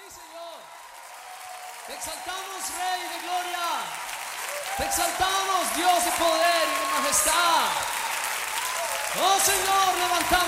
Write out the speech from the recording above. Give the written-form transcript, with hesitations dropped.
Señor. Te exaltamos, Rey de gloria. Te exaltamos, Dios de poder y de majestad. Oh Señor, levantamos